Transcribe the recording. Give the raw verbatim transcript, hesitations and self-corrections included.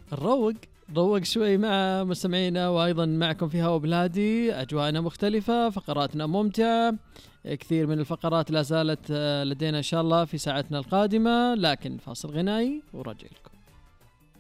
نروق نروق شوي مع مستمعينا وأيضا معكم في هوا بلادي. أجواءنا مختلفة، فقراتنا ممتعة، كثير من الفقرات لا زالت لدينا إن شاء الله في ساعتنا القادمة، لكن فاصل غنائي ورجع لكم.